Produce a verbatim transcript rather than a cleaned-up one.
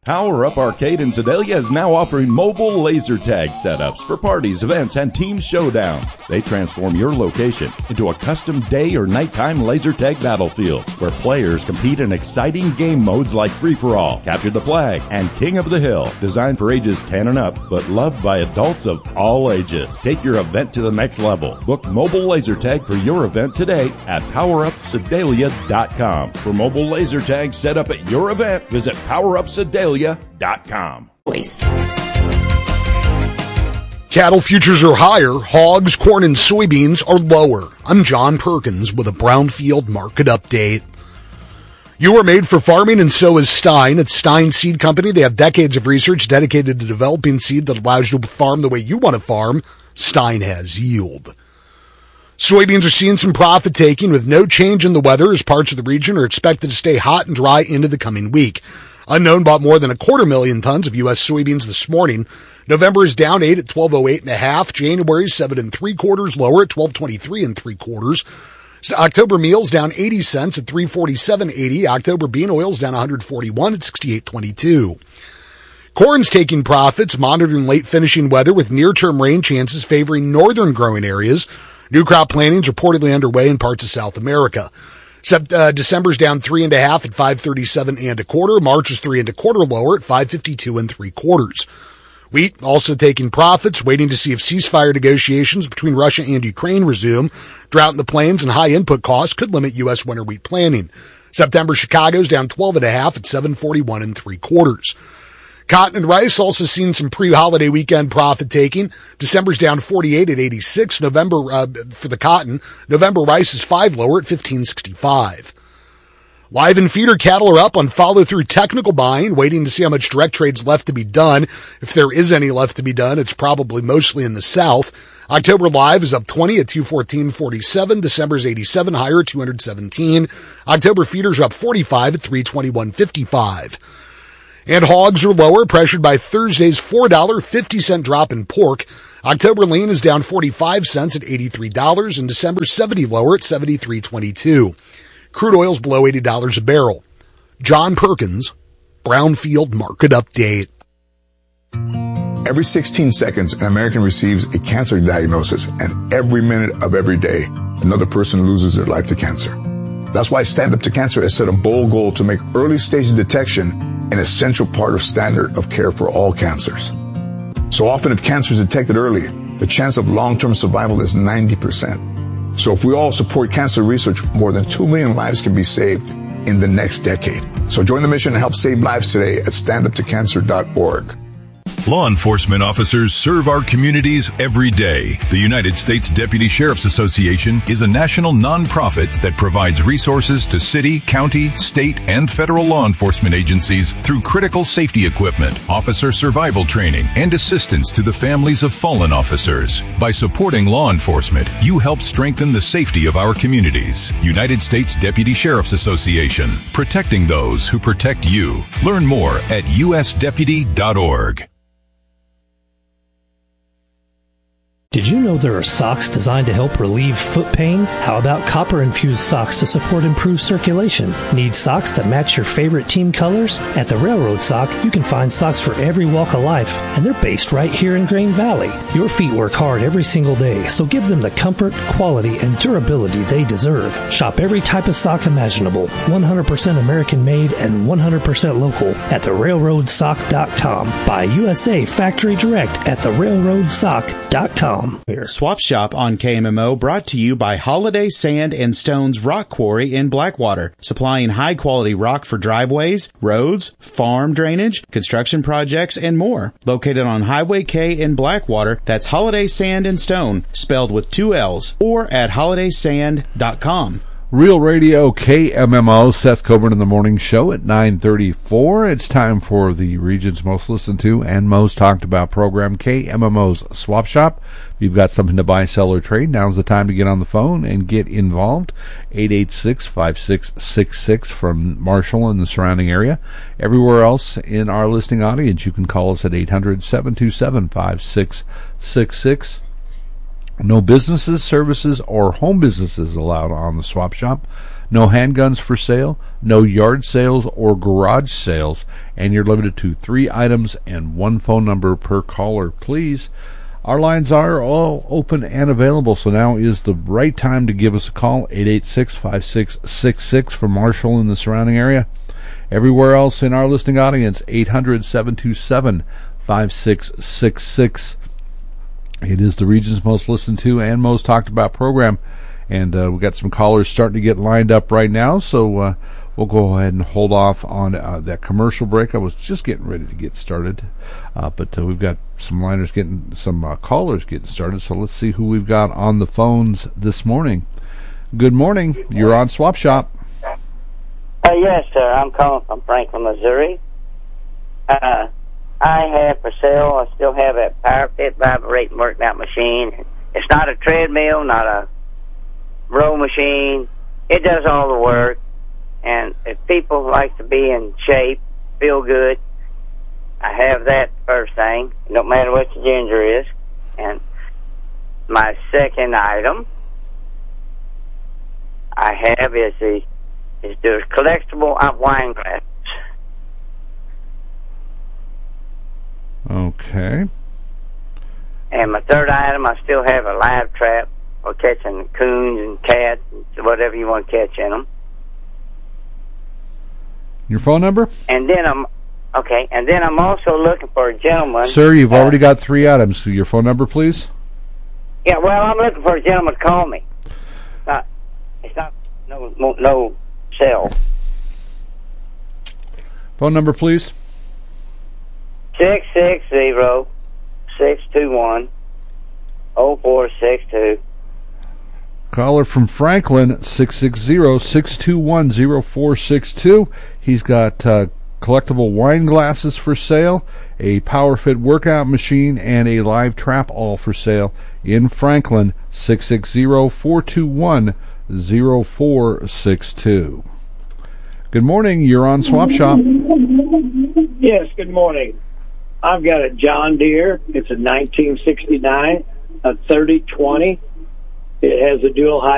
Power Up Arcade in Sedalia is now offering mobile laser tag setups for parties, events, and team showdowns. They transform your location into a custom day or nighttime laser tag battlefield where players compete in exciting game modes like Free-for-All, Capture the Flag, and King of the Hill. Designed for ages ten and up, but loved by adults of all ages. Take your event to the next level. Book mobile laser tag for your event today at power up sedalia dot com. For mobile laser tag set up at your event, visit power up sedalia dot com. Cattle futures are higher, hogs, corn, and soybeans are lower. I'm John Perkins with a Brownfield market update. You are made for farming, and so is Stein. It's Stein Seed Company. They have decades of research dedicated to developing seed that allows you to farm the way you want to farm. Stein has yield. Soybeans are seeing some profit taking with no change in the weather as parts of the region are expected to stay hot and dry into the coming week. Unknown bought more than a quarter million tons of U S soybeans this morning. November is down eight at twelve oh eight and a half. January seven and three quarters lower at twelve twenty-three and three quarters. So October meal's down eighty cents at three forty-seven eighty. October bean oil's down one hundred forty-one at sixty-eight twenty-two. Corn's taking profits, monitoring late finishing weather with near-term rain chances favoring northern growing areas. New crop plantings reportedly underway in parts of South America. Except, uh, December's down three and a half at five thirty-seven and a quarter. March is three and a quarter lower at five fifty-two and three quarters. Wheat also taking profits, waiting to see if ceasefire negotiations between Russia and Ukraine resume. Drought in the plains and high input costs could limit U S winter wheat planting. September Chicago's down twelve and a half at seven forty-one and three quarters. Cotton and rice also seen some pre-holiday weekend profit taking. December's down forty-eight at eighty-six. November, uh, for the cotton. November rice is five lower at fifteen sixty-five. Live and feeder cattle are up on follow-through technical buying, waiting to see how much direct trade's left to be done. If there is any left to be done, it's probably mostly in the south. October live is up twenty at two fourteen forty-seven. December's eighty-seven higher at two seventeen. October feeders are up forty-five at three twenty-one fifty-five. And hogs are lower, pressured by Thursday's four dollars and fifty cents drop in pork. October lean is down forty-five cents at eighty-three dollars, and December seventy lower at seventy-three twenty-two. Crude oil's below eighty dollars a barrel. John Perkins, Brownfield Market Update. Every sixteen seconds, an American receives a cancer diagnosis, and every minute of every day, another person loses their life to cancer. That's why Stand Up to Cancer has set a bold goal to make early stage detection an essential part of standard of care for all cancers. So often, if cancer is detected early, the chance of long-term survival is ninety percent. So if we all support cancer research, more than two million lives can be saved in the next decade. So join the mission and help save lives today at stand up to cancer dot org. Law enforcement officers serve our communities every day. The United States Deputy Sheriff's Association is a national nonprofit that provides resources to city, county, state, and federal law enforcement agencies through critical safety equipment, officer survival training, and assistance to the families of fallen officers. By supporting law enforcement, you help strengthen the safety of our communities. United States Deputy Sheriff's Association, protecting those who protect you. Learn more at u s deputy dot org. Did you know there are socks designed to help relieve foot pain? How about copper-infused socks to support improved circulation? Need socks that match your favorite team colors? At the Railroad Sock, you can find socks for every walk of life, and they're based right here in Grain Valley. Your feet work hard every single day, so give them the comfort, quality, and durability they deserve. Shop every type of sock imaginable, one hundred percent American-made and one hundred percent local at the railroad sock dot com. Buy U S A Factory Direct at the railroad sock dot com. Swap Shop on K M M O brought to you by Holiday Sand and Stones Rock Quarry in Blackwater, supplying high-quality rock for driveways, roads, farm drainage, construction projects, and more. Located on Highway K in Blackwater, that's Holiday Sand and Stone, spelled with two L's, or at holiday sand dot com. Real Radio K M M O, Seth Coburn in the Morning Show at nine thirty-four. It's time for the region's most listened to and most talked about program, K M M O's Swap Shop. If you've got something to buy, sell, or trade, now's the time to get on the phone and get involved. eight eight six, five six six six from Marshall and the surrounding area. Everywhere else in our listening audience, you can call us at eight hundred, seven two seven, five six six six. No businesses, services, or home businesses allowed on the Swap Shop. No handguns for sale, no yard sales or garage sales, and you're limited to three items and one phone number per caller, please. Our lines are all open and available, so now is the right time to give us a call, eight eight six, five six six six for Marshall and the surrounding area. Everywhere else in our listening audience, eight hundred, seven two seven, five six six six. It is the region's most listened to and most talked about program, and uh, we've got some callers starting to get lined up right now, so uh, we'll go ahead and hold off on uh, that commercial break. I was just getting ready to get started, uh, but uh, we've got some liners getting, some uh, callers getting started, so let's see who we've got on the phones this morning. Good morning. You're on Swap Shop. Uh, yes, sir. I'm calling from Franklin, Missouri. Uh, I have for sale, I still have a Power Fit vibrating workout machine. It's not a treadmill, not a row machine. It does all the work. And if people like to be in shape, feel good, I have that first thing. No matter what the gender is. And my second item I have is the is the collectible wine glasses. Okay. And my third item, I still have a live trap for catching coons and cats, and whatever you want to catch in them. Your phone number? And then I'm okay. And then I'm also looking for a gentleman. Sir, you've uh, already got three items. So your phone number, please. Yeah, well, I'm looking for a gentleman to call me. It's not, it's not no no cell. Phone number, please. Six six zero six two one zero four six two. Caller from Franklin, six six zero, six two one, zero four six two. He's got uh, collectible wine glasses for sale, a Power Fit workout machine, and a live trap all for sale in Franklin, six six zero, four two one, zero four six two. Good morning. You're on Swap Shop. Yes, good morning. I've got a John Deere. It's a nineteen sixty-nine, a thirty twenty. It has a dual high